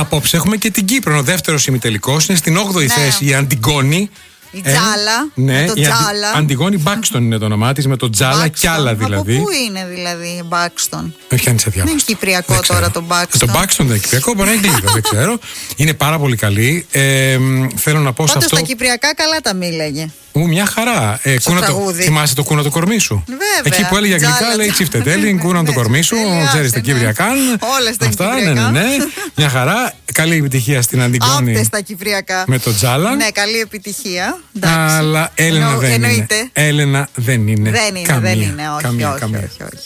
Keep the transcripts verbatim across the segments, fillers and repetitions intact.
Απόψε έχουμε και την Κύπρο. Ο δεύτερος ημιτελικός είναι στην όγδοη ναι. θέση η Αντιγόνη. Η Τζάλα. Ε, ναι, το η Τζάλα. Αντι, Αντιγόνη Μπάξτον είναι το όνομά της, με το Τζάλα κι άλλα δηλαδή. Από πού είναι δηλαδή η Μπάξτον? Με πιάνει σε διάβαση. Δεν είναι κυπριακό τώρα το Μπάξτον. Το Μπάξτον δεν είναι κυπριακό, μπορεί να είναι Αγγλίδα, δεν ξέρω. Είναι πάρα πολύ καλή. Ε, θέλω να πω σε αυτό. Πάντως τα κυπριακά καλά τα μίλαγε. Ου, μια χαρά. Ε, κούνα το, θυμάσαι το κούνα το κορμί σου? Βέβαια. Εκεί που έλεγε αγγλικά λέει τσιφτετέλιν, κούνα το κορμί σου. Ξέρει τα κυπριακά. Όλες τα αυτά, κυπριακά. Ναι, ναι, ναι. Μια χαρά. Καλή επιτυχία στην Αντιγόνη. Άπτες τα κυπριακά. Με το Τζάλα. Ναι, καλή επιτυχία. Αλλά Έλενα Εννο, δεν εννοείται. είναι. Έλενα δεν είναι. Δεν είναι, καμία, δεν είναι. Όχι, καμία, όχι, καμία. όχι, όχι.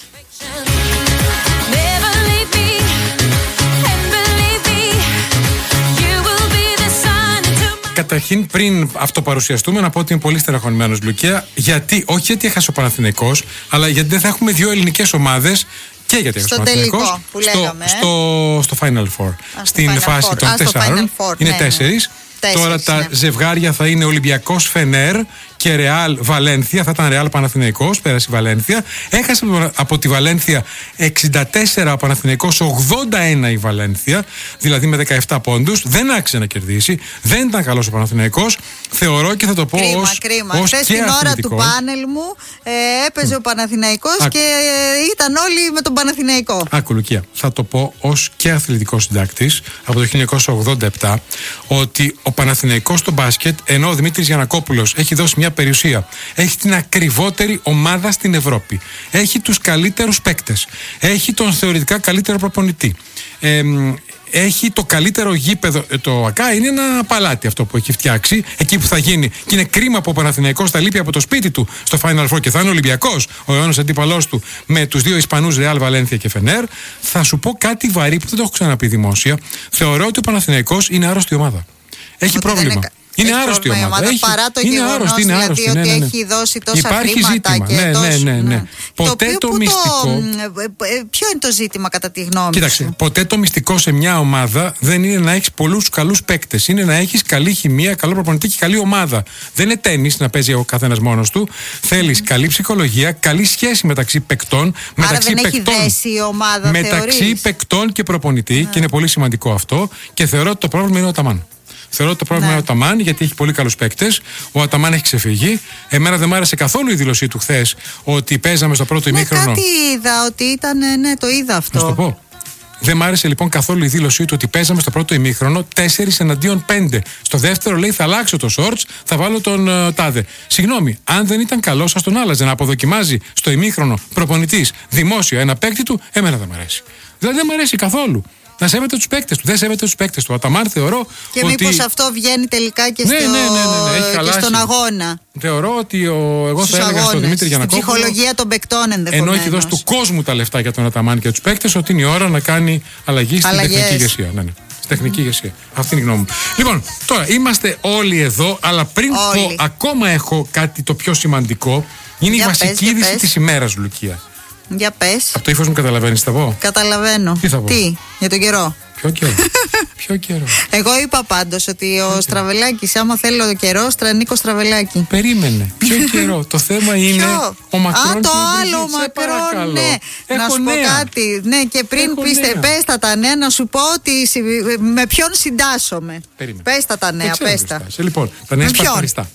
Καταρχήν, πριν αυτοπαρουσιαστούμε, να πω ότι είμαι πολύ στεναχωρημένος, Λουκία. Γιατί, όχι γιατί έχασε ο Παναθηναϊκός, αλλά γιατί δεν θα έχουμε δύο ελληνικές ομάδες. Και γιατί έχασε ο Παναθηναϊκός στο, στο, στο Final Four. Α, στην Final φάση Four. των Α, τεσσάρων. Four, είναι ναι, τέσσερις. Ναι. Τώρα τα ναι. ζευγάρια θα είναι Ολυμπιακός Φενέρ και Ρεάλ Βαλένθια. Θα ήταν Ρεάλ Παναθηναϊκός, πέρασε η Βαλένθια. Έχασε από τη Βαλένθια εξήντα τέσσερα ο Παναθηναϊκός, ογδόντα ένα η Βαλένθια, δηλαδή με δεκαεπτά πόντους. Δεν άξιζε να κερδίσει. Δεν ήταν καλός ο Παναθηναϊκός. Θεωρώ και θα το πω κρίμα, ως, κρίμα. ως Χθες και την ώρα αθλητικό. του πάνελ μου ε, έπαιζε mm. ο Παναθηναϊκός Α... και ε, ήταν όλοι με τον Παναθηναϊκό. Άκου, Λουκία, θα το πω ως και αθλητικός συντάκτης από το χίλια εννιακόσια ογδόντα επτά ότι ο Παναθηναϊκός στο μπάσκετ, ενώ ο Δημήτρης Γιαννακόπουλος έχει δώσει μια περιουσία, έχει την ακριβότερη ομάδα στην Ευρώπη, έχει τους καλύτερους παίκτες, έχει τον θεωρητικά καλύτερο προπονητή, ε, έχει το καλύτερο γήπεδο. Το ΑΚΑ είναι ένα παλάτι αυτό που έχει φτιάξει, εκεί που θα γίνει. Και είναι κρίμα που ο Παναθηναϊκός θα λείπει από το σπίτι του στο Final Four και θα είναι Ολυμπιακός, ο αιώνας αντίπαλός του, με τους δύο Ισπανούς, Ρεάλ Βαλένθια και Φενέρ. Θα σου πω κάτι βαρύ που δεν το έχω ξαναπεί δημόσια. Θεωρώ ότι ο Παναθηναϊκός είναι άρρωστη ομάδα. Έχει ότι πρόβλημα. Είναι... Είναι έχει άρρωστη ομάδα. ομάδα. Έχει, παρά το είναι γεγονός άρρωστη, είναι άρρωστη, δηλαδή ναι, ναι, ναι. ότι έχει δώσει τόσα Υπάρχει χρήματα ζήτημα. και ναι, τόσο... ναι, ναι, ναι. ναι. Ποτέ το, το μυστικό... Το... Ποιο είναι το ζήτημα κατά τη γνώμη Κοίταξε, σου? ποτέ το μυστικό σε μια ομάδα δεν είναι να έχεις πολλούς καλούς παίκτες. Είναι να έχεις καλή χημεία, καλό προπονητή και καλή ομάδα. Δεν είναι τένις να παίζει ο καθένας μόνος του. Θέλεις mm. καλή ψυχολογία, καλή σχέση μεταξύ παικτών. Άρα μεταξύ δεν παικτών, έχει δέσει η ομάδα, μεταξύ θεωρείς? παικτών και προπονητή mm. και είναι πολύ σημαντικό αυτό. Και θεωρώ ότι το πρόβλημα είναι ο Αταμάν. Θεωρώ ότι το πρόβλημα ναι. είναι ο Αταμάν, γιατί έχει πολύ καλούς παίκτες. Ο Αταμάν έχει ξεφύγει. Εμένα δεν μ' άρεσε καθόλου η δήλωσή του χθες ότι παίζαμε στο πρώτο ναι, ημίχρονο. Κάτι είδα, ότι ήταν. Ναι, το είδα αυτό. Να σου το πω. Δεν μ' άρεσε λοιπόν καθόλου η δήλωσή του ότι παίζαμε στο πρώτο ημίχρονο τέσσερις εναντίον πέντε. Στο δεύτερο λέει θα αλλάξω το shorts, θα βάλω τον uh, τάδε. Συγγνώμη, αν δεν ήταν καλό, σας τον άλλαζε. Να αποδοκιμάζει στο ημίχρονο προπονητής δημόσιο ένα παίκτη του, εμένα δεν μ' αρέσει. Δηλαδή δεν μ' αρέσει καθόλου. Να σέβεται τους παίκτες του. Δεν σέβεται τους παίκτες του. Ο Αταμάν θεωρώ. Και ότι... μήπως αυτό βγαίνει τελικά και, ναι, στο... ναι, ναι, ναι, ναι. και στον αγώνα. Θεωρώ ότι ο... εγώ στους θα έλεγα αγώνες, στον Δημήτρη Γιαννακόπουλο. Στην ψυχολογία των παικτών ενδεχομένως. Ενώ έχει δώσει του κόσμου τα λεφτά για τον Αταμάν και τους παίκτες, ότι είναι η ώρα να κάνει αλλαγή στην Αλλαγές. τεχνική ηγεσία. Ναι, ναι. Στην τεχνική mm. ηγεσία. Αυτή είναι η γνώμη μου. Λοιπόν, τώρα είμαστε όλοι εδώ, αλλά πριν όλοι. πω, ακόμα έχω κάτι το πιο σημαντικό. Είναι για η βασική πες, είδηση πες. της ημέρας, Λουκία. Για πες. Από το ύφος μου καταλαβαίνεις, θα πω. Καταλαβαίνω. Τι θα πω. Τι, για τον καιρό. Ποιο καιρό. Ποιο καιρό. Εγώ είπα πάντως ότι ο Στραβελάκης, άμα θέλω το καιρό, Στρανίκο Στραβελάκη. Περίμενε. Ποιο καιρό. Το θέμα είναι Ποιο? ο Μακρόν. Α, το άλλο ο Μακρόν. Ναι. Έχω να σου νέα. πω κάτι. Ναι, και πριν πείστε, πες τα τα νέα, να σου πω ότι με ποιον συντάσσομαι. Περίμενε. Πες τα τα νέα, πες τα. Λοιπόν, τα νέα σπαρταριστά.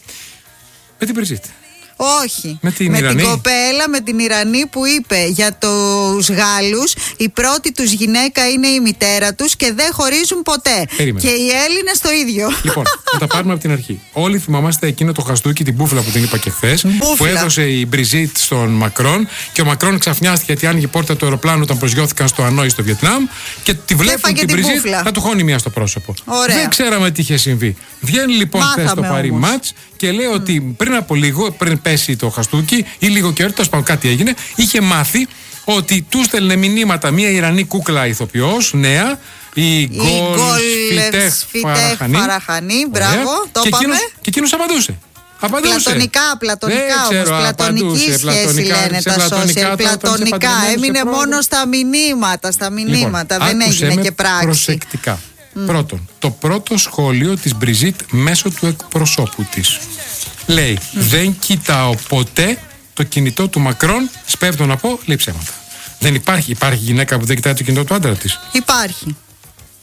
Με την Μπριζίτ. Όχι. Με την, με την κοπέλα, με την Ιρανή που είπε για τους Γάλλους η πρώτη τους γυναίκα είναι η μητέρα τους και δεν χωρίζουν ποτέ. Περίμενε. Και οι Έλληνες το ίδιο. Λοιπόν, θα τα πάρουμε από την αρχή. Όλοι θυμάμαστε εκείνο το χαστούκι, την μπούφλα που την είπα και χθες, που έδωσε η Μπριζίτ στον Μακρόν και ο Μακρόν ξαφνιάστηκε γιατί άνοιγε η πόρτα του αεροπλάνου όταν προσγειώθηκαν στο Ανόη στο Βιετνάμ και τη βλέπουν την Μπριζίτ να του χώνει μία στο πρόσωπο. Ωραία. Δεν ξέραμε τι είχε συμβεί. Βγαίνει λοιπόν χθες το Παρί Μάτς και λέει ότι πριν από λίγο, πριν πέσει το χαστούκι ή λίγο καιρό, τέλος πάντων κάτι έγινε, είχε μάθει ότι του στέλνε μηνύματα μία Ιρανή κούκλα ηθοποιός, νέα, η Γκολ Φιτέχ Φαραχανή, μπράβο, το είπαμε. Και εκείνος απαντούσε. Απαντούσε. Πλατωνικά, πλατωνικά όμως. Πλατωνική σχέση λένε τα social. Πλατωνικά. Έμεινε μόνο στα μηνύματα. Στα μηνύματα. Λοιπόν, δεν έγινε και πράξη. Προσεκτικά. Mm. Πρώτον, το πρώτο σχόλιο της Μπριζίτ μέσω του εκπροσώπου της. Λέει, mm. δεν κοιτάω ποτέ το κινητό του Μακρόν, σπέβδω να πω, λέει ψέματα. Δεν υπάρχει, υπάρχει γυναίκα που δεν κοιτάει το κινητό του άντρα της. Υπάρχει.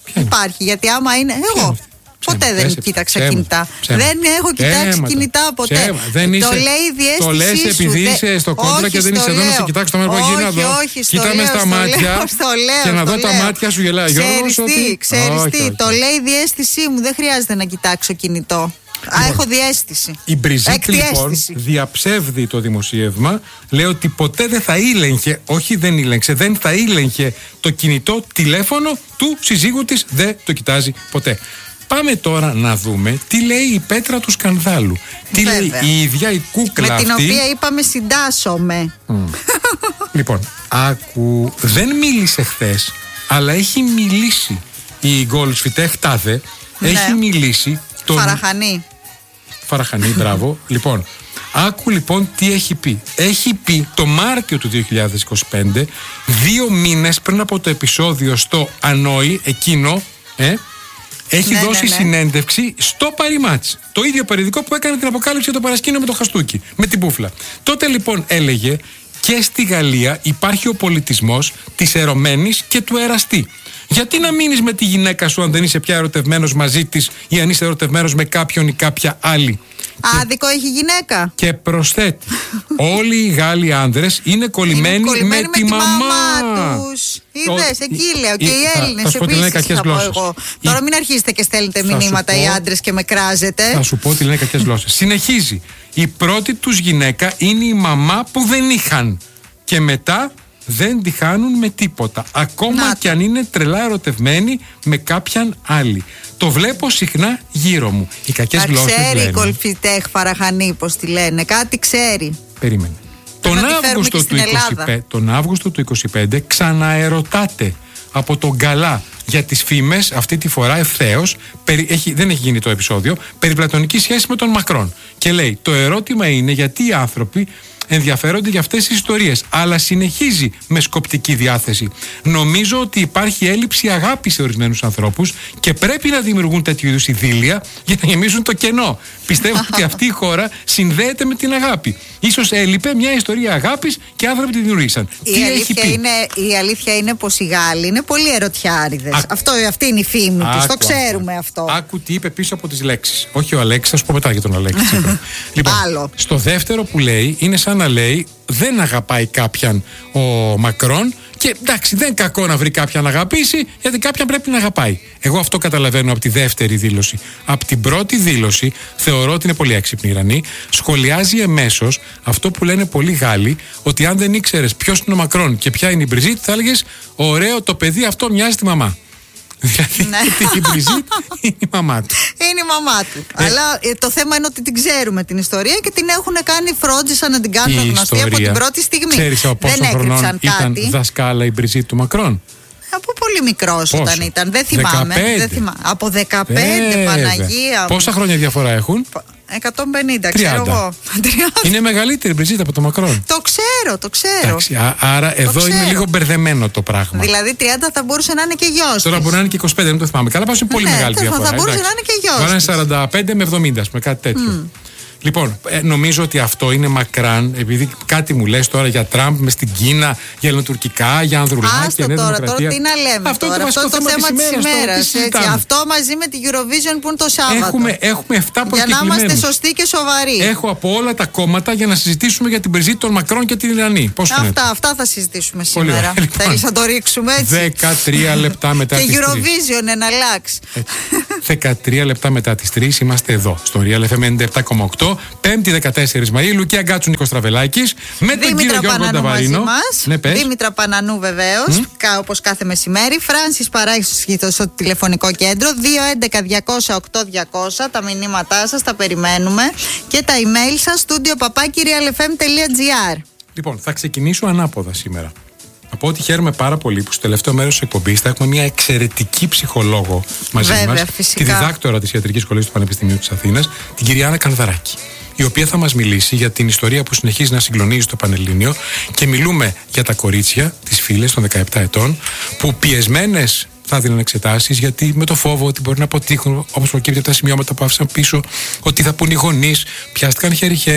Υπάρχει, γιατί άμα είναι. Εγώ. Ποτέ Ψέμα, δεν πέσε, κοίταξα ψέμα, κινητά. ψέμα. Δεν έχω κοιτάξει Ψέματα. κινητά ποτέ. Ψέμα. Δεν είσαι, το λέει η διέστησή το λες σου. επειδή Δε... είσαι στο κόντρα όχι, και δεν είσαι εδώ να σε κοιτάξει το μέρο που γίνει εδώ. Όχι, στο κοίτα με στα στο μάτια λέω, στο λέω, και να στο δω τα λέω. μάτια σου γελάει. Ξέρεις τι, ότι... ξέρεις όχι, τι, όχι. το λέει η διέστησή μου. Δεν χρειάζεται να κοιτάξω κινητό. Α, έχω διέστηση. Η Μπριζίτ Έκτη λοιπόν αίσθηση. διαψεύδει το δημοσίευμα. Λέει ότι ποτέ δεν θα ήλεγχε, όχι δεν ήλεγξε, δεν θα ήλεγχε το κινητό τηλέφωνο του συζύγου της. Δεν το κοιτάζει ποτέ. Πάμε τώρα να δούμε τι λέει η Πέτρα του σκανδάλου. Τι Βέβαια. λέει η ίδια η κούκλα Με την αυτή. οποία είπαμε συντάσσομαι. Mm. Λοιπόν, άκου, δεν μίλησε χθες, αλλά έχει μιλήσει η Γκόλσφιτεχ τάδε. Ναι. Έχει μιλήσει. Τον... Φαραχανή. Φαραχανή, μπράβο. Λοιπόν, άκου λοιπόν τι έχει πει. Έχει πει το Μάρτιο του δύο χιλιάδες είκοσι πέντε, δύο μήνες πριν από το επεισόδιο στο Ανόη, εκείνο, ε, έχει ναι, δώσει ναι, ναι. συνέντευξη στο Παριμάτς. Το ίδιο περιοδικό που έκανε την αποκάλυψη για το παρασκήνιο με το χαστούκι, με την μπούφλα. Τότε λοιπόν έλεγε και στη Γαλλία υπάρχει ο πολιτισμός της ερωμένης και του εραστή. Γιατί να μείνεις με τη γυναίκα σου αν δεν είσαι πια ερωτευμένος μαζί της ή αν είσαι ερωτευμένος με κάποιον ή κάποια άλλη. Άδικο έχει γυναίκα. Και προσθέτει, όλοι οι Γάλλοι άνδρες είναι κολλημένοι, Είναι κολλημένοι με, τη μαμά τους. Είδες, εκεί λέω. Και η- οι θα- Έλληνες θα σου πω ότι λένε επίσης κακές θα πω γλώσσες. εγώ. Η- Τώρα μην αρχίσετε και στέλνετε Θα σου μηνύματα πω- οι άντρες και με κράζετε. Θα σου πω ότι λένε κακές γλώσσες. Συνεχίζει. Η πρώτη τους γυναίκα είναι η μαμά που δεν είχαν. Και μετά δεν τη χάνουν με τίποτα. Ακόμα Να και αν είναι τρελά ερωτευμένοι με κάποιαν άλλη. Το βλέπω συχνά γύρω μου. Οι κακές Τα γλώσσες ξέρει η λένε. Κολφιτέχ Φαραχανή, πώς τη λένε. Κάτι ξέρει. Περίμενε. Τον να τη φέρουμε Αύγουστο, και του στην Ελλάδα. είκοσι πέντε, τον Αύγουστο του είκοσι πέντε ξαναερωτάται από τον Γκαλά για τις φήμες, αυτή τη φορά ευθέως, περί, έχει, δεν έχει γίνει το επεισόδιο, περί πλατωνική σχέση με τον Μακρόν. Και λέει, το ερώτημα είναι γιατί οι άνθρωποι ενδιαφέρονται για αυτές τις ιστορίες, αλλά συνεχίζει με σκοπτική διάθεση. Νομίζω ότι υπάρχει έλλειψη αγάπης σε ορισμένους ανθρώπους και πρέπει να δημιουργούν τέτοιου είδους ειδήλια για να γεμίζουν το κενό. Πιστεύω ότι αυτή η χώρα συνδέεται με την αγάπη. Ίσως έλειπε μια ιστορία αγάπης και άνθρωποι τη δημιουργήσαν. Η Τι έχει αλήθεια, πει? είναι, η αλήθεια είναι πως οι Γάλλοι είναι πολύ ερωτιάριδες. Α- Αυτό, αυτή είναι η φήμη τους. Το Άκου, ξέρουμε άκου. αυτό. Άκου τι είπε πίσω από τις λέξεις. Όχι ο Αλέξης, θα σου πω μετά για τον Αλέξη. Τσίπρα. Λοιπόν, Άλλο. στο δεύτερο που λέει είναι σαν να λέει δεν αγαπάει κάποιαν ο Μακρόν και εντάξει δεν κακό να βρει κάποιαν να αγαπήσει γιατί κάποιαν πρέπει να αγαπάει. Εγώ αυτό καταλαβαίνω από τη δεύτερη δήλωση. Από την πρώτη δήλωση θεωρώ ότι είναι πολύ έξυπνη η Ιρανή. Σχολιάζει εμέσως αυτό που λένε πολλοί Γάλλοι ότι αν δεν ήξερες ποιος είναι ο Μακρόν και ποια είναι η Μπριζίτ θα έλεγες ωραίο το παιδί αυτό μοιάζει τη μαμά. Δηλαδή Ναι. η Μπριζίτ είναι η μαμά του. Είναι η μαμά του. Αλλά ε, το θέμα είναι ότι την ξέρουμε την ιστορία και την έχουν κάνει, φρόντισαν να την κάνουν Η γνωστή από την πρώτη στιγμή. Ξέρεις από πόσο Δεν χρονών έκρυψαν ήταν κάτι. δασκάλα η Μπριζίτ του Μακρόν? Από πολύ μικρός Πόσο? όταν ήταν. Δεν θυμάμαι. δεκαπέντε. Δεν θυμά... Από δεκαπέντε, Βέβαια. Παναγία μου. Πόσα χρόνια διαφορά έχουν? εκατόν πενήντα, ξέρω τριάντα. εγώ. τριάντα. Είναι μεγαλύτερη η Μπριζίτ από το Μακρόν. Το ξέρω, το ξέρω. Εντάξει, α- άρα εδώ είναι ξέρω. λίγο μπερδεμένο το πράγμα. Δηλαδή τριάντα θα μπορούσε να είναι και γιος Τώρα της. μπορεί να είναι και είκοσι πέντε, δεν το θυμάμαι. Καλά, πας είναι πολύ Ναι, μεγάλη τέλος πάντων, διαφορά. θα μπορούσε εντάξει. να είναι και γιος Μπορεί να είναι της. σαράντα πέντε με εβδομήντα, με κάτι τέτοιο. Λοιπόν, ε, νομίζω ότι αυτό είναι μακράν, επειδή κάτι μου λες τώρα για Τραμπ με στην Κίνα, για ελληνοτουρκικά, για Ανδρουλάκη, Άστο για Νέα τώρα, Δημοκρατία. τώρα τι να λέμε Αυτό τώρα. είναι το Αυτό βασικό το θέμα της ημέρας, το ημέρας. τι έτσι. συζητάμε. Αυτό μαζί με τη Eurovision που είναι το Σάββατο. Έχουμε, έχουμε επτά Για να είμαστε προσκεκλημένους. σωστοί και σοβαροί. Έχω από όλα τα κόμματα για να συζητήσουμε για την Μπριζίτ, τον Μακρόν και την Ιρανή. Πώς φαίνεται? Αυτά, αυτά θα συζητήσουμε Πολύ σήμερα. ωραία. Λοιπόν, Θέλεις να το ρίξουμε έτσι. δεκατρία λεπτά μετά Και τις τρεις. Eurovision εναλλάξ. δεκατρία λεπτά μετά τις τρεις είμαστε εδώ στο Real εφ εμ ενενήντα επτά κόμμα οκτώ, Πέμπτη δεκατέσσερις Μαΐου. Λουκία Γκάτσου, Νίκος Στραβελάκης, με τον Δήμητρα κύριο Γιώργο Πανανού μαζί Ταβαρίνο. μας. Ναι, πες. Δήμητρα Πανανού βεβαίως, όπως κάθε μεσημέρι. Φράνσις Παράγης στο τηλεφωνικό κέντρο δύο έντεκα διακόσια οκτώ διακόσια. Τα μηνύματά σας τα περιμένουμε. Και τα email σας studio παπάκι real f m τελεία g r. Λοιπόν, θα ξεκινήσω ανάποδα σήμερα. Να πω ότι χαίρομαι πάρα πολύ που στο τελευταίο μέρος της εκπομπής θα έχουμε μια εξαιρετική ψυχολόγο μαζί Βέβαια, μας, φυσικά. τη διδάκτορα της Ιατρικής Σχολής του Πανεπιστημίου της Αθήνας, την κυρία Άννα Κανδαράκη, η οποία θα μας μιλήσει για την ιστορία που συνεχίζει να συγκλονίζει το Πανελλήνιο και μιλούμε για τα κορίτσια, τις φίλες των δεκαεπτά ετών, που πιεσμένες θα δίνουν εξετάσεις γιατί με το φόβο ότι μπορεί να αποτύχουν, όπως προκύπτει από τα σημειώματα που άφησαν πίσω, ότι θα πούν οι γονείς, πιάστηκαν χέρι-χέρι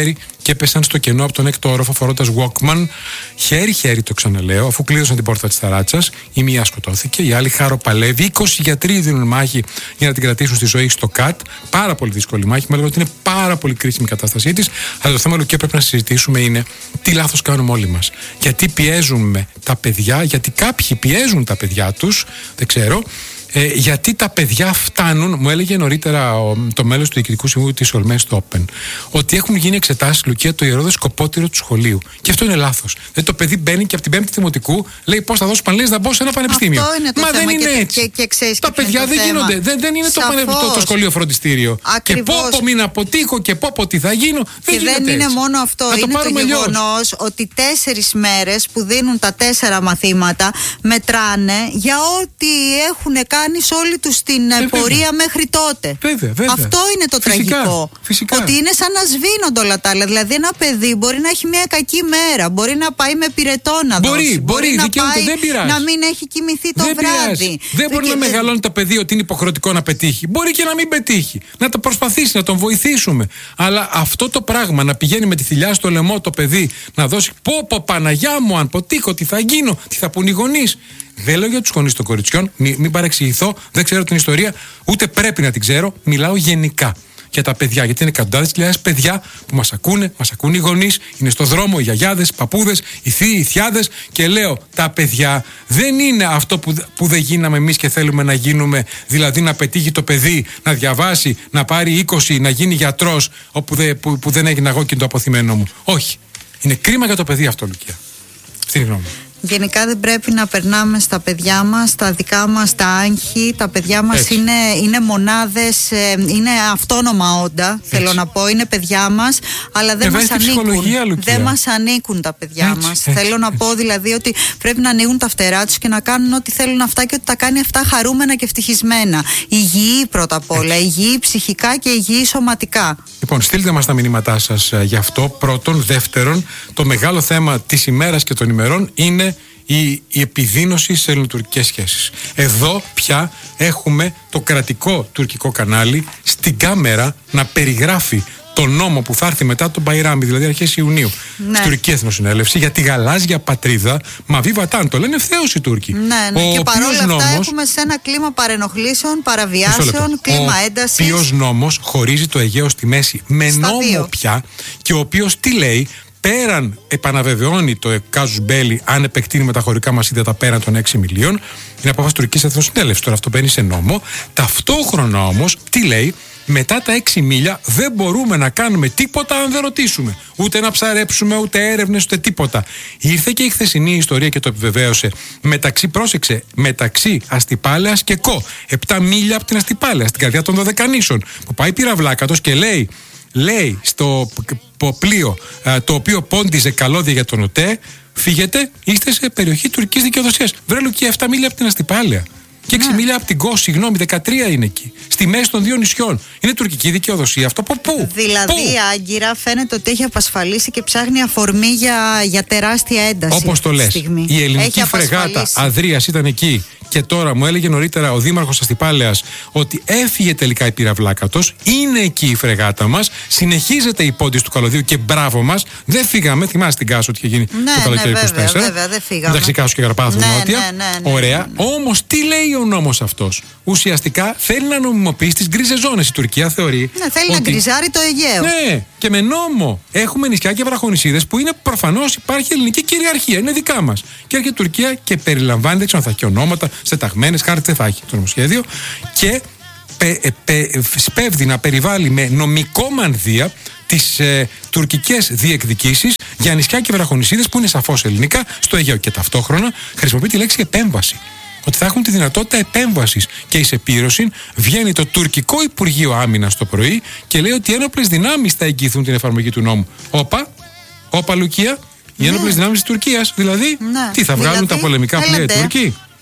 και έπεσαν στο κενό από τον έκτο όροφο φορώντας Walkman. Χέρι-χέρι το ξαναλέω, αφού κλείδωσαν την πόρτα της ταράτσας. Η μία σκοτώθηκε, η άλλη χαροπαλεύει. είκοσι γιατροί δίνουν μάχη για να την κρατήσουν στη ζωή στο ΚΑΤ. Πάρα πολύ δύσκολη μάχη. Με λέγω ότι είναι πάρα πολύ κρίσιμη η κατάστασή της. Αλλά το θέμα, Λουκία, πρέπει να συζητήσουμε είναι τι λάθος κάνουμε όλοι μας. Γιατί πιέζουμε τα παιδιά, γιατί κάποιοι πιέζουν τα παιδιά τους, δεν ξέρω. Ε, γιατί τα παιδιά φτάνουν, μου έλεγε νωρίτερα ο, το μέλος του Διοικητικού Συμβούλου της Ολμές στο Open, ότι έχουν γίνει εξετάσεις, Λουκία, το ιερόδες σκοπότηρο του σχολείου. Και αυτό είναι λάθος. Δηλαδή το παιδί μπαίνει και από την πέμπτη δημοτικού λέει πώς θα δώσω πανελλήνιες να μπω σε ένα πανεπιστήμιο. Αυτό είναι το Μα θέμα. δεν είναι και, έτσι. Και, και, και τα παιδιά δεν θέμα. γίνονται. Δεν, δεν είναι το, το, το σχολείο φροντιστήριο. Ακριβώς. Και πόπο μην αποτύχω και πόπο τι θα γίνω. Δεν και δεν είναι έτσι. Μόνο αυτό. Να είναι το, το γεγονός ότι τέσσερις μέρες που δίνουν τα τέσσερα μαθήματα μετράνε για ό,τι έχουν κάνει σε όλη τους στην ε, πορεία βέβαια. Μέχρι τότε. Βέβαια, βέβαια. Αυτό είναι το φυσικά, τραγικό. Φυσικά. Ότι είναι σαν να σβήνονται όλα τα άλλα. Δηλαδή, ένα παιδί μπορεί να έχει μια κακή μέρα, μπορεί να πάει με πυρετό να μπορεί, δώσει. Μπορεί, μπορεί να πάει δεν να μην έχει κοιμηθεί το δεν βράδυ. Πειράζει. Δεν μπορεί και να μεγαλώνει το παιδί ότι είναι υποχρεωτικό να πετύχει. Μπορεί και να μην πετύχει. Να το προσπαθήσει, να τον βοηθήσουμε. Αλλά αυτό το πράγμα να πηγαίνει με τη θηλιά στο λαιμό το παιδί να δώσει πω πω Παναγιά μου, αν ποτύχω, τι θα γίνω, τι θα πουν οι γονείς. Δεν λέω για τους γονείς των κοριτσιών, μην, μην παρεξηγηθώ, δεν ξέρω την ιστορία, ούτε πρέπει να την ξέρω. Μιλάω γενικά για τα παιδιά, γιατί είναι εκατοντάδες χιλιάδες παιδιά που μας ακούνε, μας ακούνε οι γονείς, είναι στο δρόμο οι γιαγιάδες, οι παππούδες, οι θείοι, οι θιάδες. Και λέω, τα παιδιά δεν είναι αυτό που, που δεν γίναμε εμείς και θέλουμε να γίνουμε, δηλαδή να πετύχει το παιδί, να διαβάσει, να πάρει είκοσι, να γίνει γιατρός, όπου δε, που, που δεν έγινα εγώ και το αποθυμένο μου. Όχι. Είναι κρίμα για το παιδί αυτό, Λουκία. Αυτή είναι η γνώμη μου. Γενικά δεν πρέπει να περνάμε στα παιδιά μας τα δικά μας τα άγχη. Τα παιδιά μας είναι, είναι μονάδες, είναι αυτόνομα όντα, έτσι. Θέλω να πω, είναι παιδιά μας, αλλά δεν μας ανήκουν. Δεν μας ανήκουν τα παιδιά έτσι, μας. Έτσι, θέλω έτσι. να πω δηλαδή ότι πρέπει να ανοίγουν τα φτερά τους και να κάνουν ό,τι θέλουν αυτά και ότι τα κάνει αυτά χαρούμενα και ευτυχισμένα. Υγιή πρώτα απ' όλα, υγιή ψυχικά και υγιή σωματικά. Λοιπόν, στείλτε μας τα μηνύματά σας γι' αυτό. Πρώτον. Δεύτερον, το μεγάλο θέμα της ημέρας και των ημερών είναι η, η επιδείνωση σε ελληνοτουρκικές σχέσεις. Εδώ πια έχουμε το κρατικό τουρκικό κανάλι στην κάμερα να περιγράφει το νόμο που θα έρθει μετά τον Μπαϊράμι, δηλαδή αρχές Ιουνίου, ναι. Στην Τουρκική Εθνοσυνέλευση, για τη γαλάζια πατρίδα Μαβί Βατάν. Το λένε ευθέως οι Τούρκοι. Ναι, ναι. Ο και παρόλα αυτά νόμος, έχουμε σε ένα κλίμα παρενοχλήσεων, παραβιάσεων, κλίμα έντασης. Ο οποίος νόμος χωρίζει το Αιγαίο στη μέση με Στα νόμο δύο. πια, και ο οποίος τι λέει, πέραν επαναβεβαιώνει το κάζους μπέλι, αν επεκτείνει με τα χωρικά μας ύδατα πέραν των έξι μιλίων. Είναι απόφαση Τουρκικής Εθνοσυνέλευσης. Τώρα αυτό μπαίνει σε νόμο. Ταυτόχρονα όμως, τι λέει, μετά τα έξι μίλια δεν μπορούμε να κάνουμε τίποτα αν δεν ρωτήσουμε. Ούτε να ψαρέψουμε, ούτε έρευνες, ούτε τίποτα. Ήρθε και η χθεσινή ιστορία και το επιβεβαίωσε. Μεταξύ, πρόσεξε, μεταξύ Αστυπάλαιας και Κο. Επτά μίλια από την Αστυπάλαια, στην καρδιά των Δωδεκανήσων. Που πάει πυραυλάκατος και λέει, λέει στο πλοίο το οποίο πόντιζε καλώδια για τον ΟΤΕ, φύγετε, είστε σε περιοχή τουρκικής δικαιοδοσίας. Βρε Λουκία, επτά μίλια από την Αστυπάλαια. Και έξι μίλια από την Κο, συγγνώμη, δεκατρία είναι εκεί. Στη μέση των δύο νησιών. Είναι τουρκική δικαιοδοσία. Αυτό από πού? Δηλαδή, η Άγκυρα φαίνεται ότι έχει απασφαλίσει και ψάχνει αφορμή για, για τεράστια ένταση. Όπως το λες. Η ελληνική φρεγάτα Αδρίας ήταν εκεί. Και τώρα μου έλεγε νωρίτερα ο δήμαρχος Αστυπάλαιας ότι έφυγε τελικά η πυραυλάκατος. Είναι εκεί η φρεγάτα μας. Συνεχίζεται η πόντιση του καλωδίου και μπράβο μας. Δεν φύγαμε. Θυμάσαι την Κάσο ότι είχε γίνει ναι, το καλοκαίρι ναι, είκοσι τέσσερα. Βέβαια, βέβαια, δεν φύγαμε. Εντάξει, Κάσο και Γαρπάθου ναι, νότια. Ναι, ναι, ναι, Ωραία. Ναι, ναι. Όμως τι λέει ο νόμος αυτός? Ουσιαστικά θέλει να νομιμοποιήσει τις γκρίζες ζώνες. Η Τουρκία θεωρεί. Ναι, θέλει ότι... να γκριζάρει το Αιγαίο. Ναι, και με νόμο έχουμε νησιά και βραχονησίδες που είναι προφανώς υπάρχει ελληνική κυριαρχία. Είναι δικά μας. Και έρχεται η Τουρκία και περιλαμβάνει, δεν ξέρω αν θα έχει ονόματα, στεταγμένες, χάρτη δεν θα έχει το νομοσχέδιο. Και πε, πε, σπέβδει να περιβάλλει με νομικό μανδύα τις ε, τουρκικές διεκδικήσεις για νησιά και βραχονησίδες που είναι σαφώς ελληνικά στο Αιγαίο. Και ταυτόχρονα χρησιμοποιεί τη λέξη επέμβαση. Ότι θα έχουν τη δυνατότητα επέμβασης. Και εις επίρρωση βγαίνει το τουρκικό Υπουργείο Άμυνας το πρωί και λέει ότι οι ένοπλες δυνάμεις θα εγγυηθούν την εφαρμογή του νόμου. Όπα, όπα Λουκία, οι ναι. ένοπλες δυνάμεις της Τουρκίας. Δηλαδή, ναι. τι θα βγάλουν δηλαδή, τα πολεμικά πλοία οι Τούρκοι?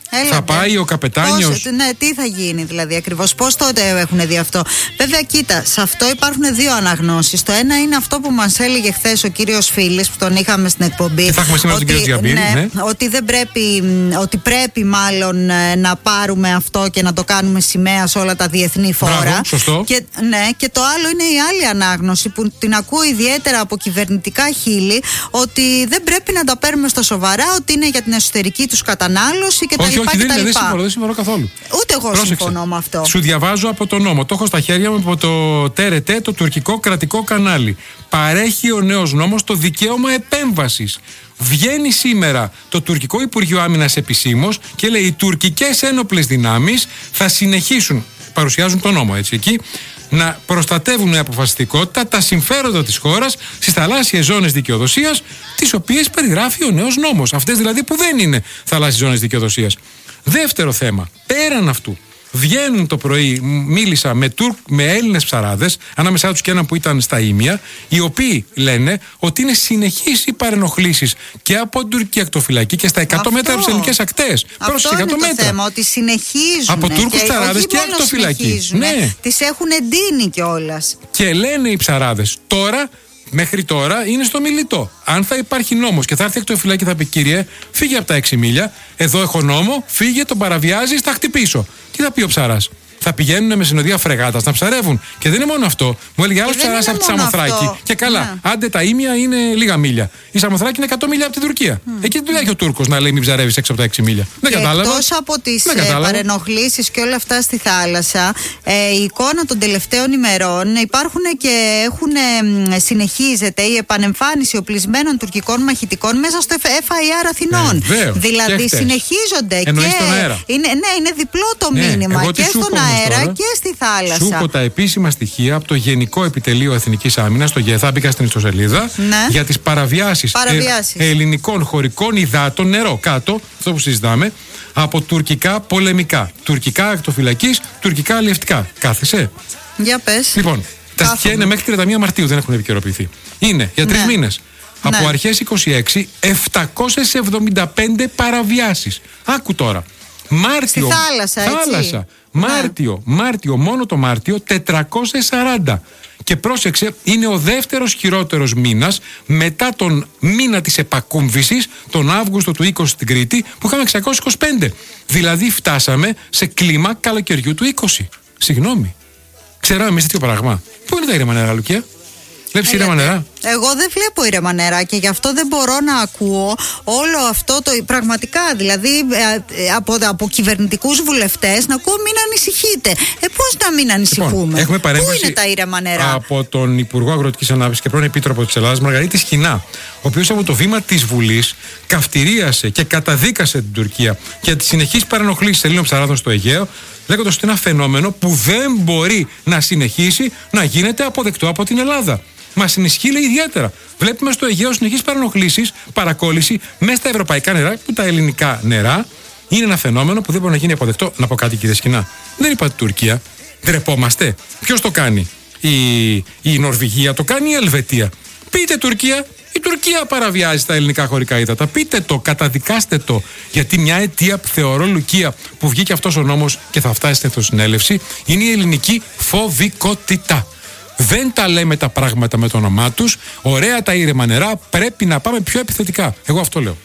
Έλατε. Θα πάει ο καπετάνιος. Ναι, τι θα γίνει δηλαδή ακριβώς, πώς τότε έχουν δει αυτό. Βέβαια, κοίτα, σε αυτό υπάρχουν δύο αναγνώσεις. Το ένα είναι αυτό που μας έλεγε χθες ο κύριος Φίλης, που τον είχαμε στην εκπομπή. Και θα έχουμε σήμερα τον κύριο Τζιαμπίρη. Ναι, ναι. ότι, δεν πρέπει, ότι πρέπει μάλλον να πάρουμε αυτό και να το κάνουμε σημαία σε όλα τα διεθνή φόρα. Μπράβο, σωστό. Και, ναι, και το άλλο είναι η άλλη ανάγνωση που την ακούω ιδιαίτερα από κυβερνητικά χείλη, ότι δεν πρέπει να τα παίρνουμε στα σοβαρά, ότι είναι για την εσωτερική τους κατανάλωση κτλ. Όχι, όχι, δεν, είναι, δεν συμφωνώ, δεν συμφωνώ καθόλου. Ούτε εγώ Πρόσεξε. συμφωνώ με αυτό. Σου διαβάζω από το νόμο. Το έχω στα χέρια μου από το Τ Ρ Τ, το τουρκικό κρατικό κανάλι. Παρέχει ο νέος νόμος το δικαίωμα επέμβασης. Βγαίνει σήμερα το τουρκικό Υπουργείο Άμυνας επισήμως και λέει: οι τουρκικές ένοπλες δυνάμεις θα συνεχίσουν. Παρουσιάζουν το νόμο έτσι εκεί. Να προστατεύουν με αποφασιστικότητα τα συμφέροντα της χώρας στις θαλάσσιες ζώνες δικαιοδοσίας, τις οποίες περιγράφει ο νέος νόμος. Αυτές δηλαδή που δεν είναι θαλάσσιες ζώνες δικαιοδοσίας. Δεύτερο θέμα, πέραν αυτού, βγαίνουν το πρωί, μίλησα με, Τουρκ, με Έλληνες ψαράδες, ανάμεσά τους και έναν που ήταν στα Ήμια, οι οποίοι λένε ότι είναι συνεχείς οι παρενοχλήσεις και από την τουρκική ακτοφυλακή και στα εκατό μέτρα από τις ελληνικές ακτές. Αυτό είναι το μέτρα. θέμα, ότι συνεχίζουν. Από Τούρκους ψαράδες και, και ακτοφυλακή. Ναι. Τις έχουν εντείνει κιόλας. Και λένε οι ψαράδες, τώρα. Μέχρι τώρα είναι στο μιλητό. Αν θα υπάρχει νόμος και θα έρθει ακτοφυλακή, θα πει: κύριε, φύγε από τα έξι μίλια. Εδώ έχω νόμο, φύγε, τον παραβιάζει, θα χτυπήσω. Τι θα πει ο ψαράς? Θα πηγαίνουν με συνοδεία φρεγάτας να ψαρεύουν. Και δεν είναι μόνο αυτό. Μου έλεγε άλλο ψαράς από τη Σαμοθράκη. Και καλά, ναι. Άντε τα Ήμια είναι λίγα μίλια. Η Σαμοθράκη είναι εκατό μίλια από την Τουρκία. Mm. Εκεί δεν έχει ο Τούρκος να λέει: μην ψαρεύεις έξω από τα έξι μίλια. Δεν κατάλαβα. Εκτός από τις παρενοχλήσεις και όλα αυτά στη θάλασσα, ε, η εικόνα των τελευταίων ημερών υπάρχουν και έχουν, ε, συνεχίζεται η επανεμφάνιση οπλισμένων τουρκικών μαχητικών μέσα στο εφ άι αρ Αθηνών. Ε, δηλαδή συνεχίζονται. Εννοείς και. Στον αέρα. Είναι, ναι, είναι διπλό το ναι, μήνυμα και στον αέρα τώρα, και στη θάλασσα. Σου έχω τα επίσημα στοιχεία από το Γενικό Επιτελείο Εθνικής Άμυνας, το ΓΕΘΑ, μπήκα στην ιστοσελίδα, ναι. για τις παραβιάσεις, παραβιάσεις. Ε, ελληνικών χωρικών υδάτων, νερό κάτω, αυτό που συζητάμε, από τουρκικά πολεμικά, τουρκικά ακτοφυλακής, τουρκικά αλλιευτικά. Κάθεσαι. Για πες. Λοιπόν, τα στοιχεία είναι μέχρι τριάντα μία Μαρτίου, δεν έχουν επικαιροποιηθεί. Είναι για τρεις ναι. μήνες. Ναι. Από αρχές είκοσι έξι, επτακόσιες εβδομήντα πέντε παραβιάσεις. Άκου τώρα. Μάρτιο. Στη θάλασσα, έτσι. Θάλασσα. Μάρτιο, ναι. Μάρτιο, μόνο το Μάρτιο, τετρακόσιες σαράντα. Και πρόσεξε, είναι ο δεύτερος χειρότερος μήνας μετά τον μήνα της επακούμβησης, τον Αύγουστο του είκοσι στην Κρήτη, που είχαμε εξακόσιες είκοσι πέντε. Δηλαδή φτάσαμε σε κλίμα καλοκαιριού του είκοσι. Συγγνώμη. Ξέραμε εμείς τέτοιο πράγμα. Πού είναι τα ήρεμα νερά, Λουκία? Βλέπεις ήρεμα νερά? Εγώ δεν βλέπω ήρεμα νερά και γι' αυτό δεν μπορώ να ακούω όλο αυτό το. Πραγματικά, δηλαδή ε, από, από κυβερνητικούς βουλευτές να ακούω μην ανησυχείτε. Ε, πώς να μην ανησυχούμε? Λοιπόν, Πού είναι τα ήρεμα νερά? Από τον Υπουργό Αγροτικής Ανάπτυξης και πρώην Επίτροπο της Ελλάδας, Μαργαρίτη Σχοινά, ο οποίος από το βήμα της Βουλής καυτηρίασε και καταδίκασε την Τουρκία για τις συνεχείς παρενοχλήσεις Ελλήνων ψαράδων στο Αιγαίο, λέγοντας ότι είναι ένα φαινόμενο που δεν μπορεί να συνεχίσει να γίνεται αποδεκτό από την Ελλάδα. Μας ενισχύει, λέει, ιδιαίτερα. Βλέπουμε στο Αιγαίο συνεχείς παρενοχλήσεις, παρακόλληση μέσα στα ευρωπαϊκά νερά, που τα ελληνικά νερά είναι ένα φαινόμενο που δεν μπορεί να γίνει αποδεκτό. Να πω κάτι, κύριε Σχοινά. Δεν είπατε Τουρκία. Ντρεπόμαστε. Ποιος το κάνει? Η, η Νορβηγία το κάνει, η Ελβετία? Πείτε Τουρκία. Η Τουρκία παραβιάζει τα ελληνικά χωρικά ύδατα. Πείτε το, καταδικάστε το. Γιατί μια αιτία που θεωρώ, Λουκία, που βγήκε αυτός ο νόμος και θα φτάσει στην ευθοσυνέλευση, είναι η ελληνική φοβικότητα. Δεν τα λέμε τα πράγματα με το όνομά τους. Ωραία τα ήρεμα νερά, πρέπει να πάμε πιο επιθετικά. Εγώ αυτό λέω.